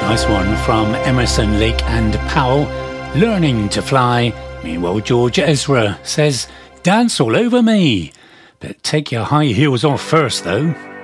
Nice one from Emerson, Lake and Powell. Learning to Fly. Meanwhile, George Ezra says, dance all over me. But take your high heels off first, though.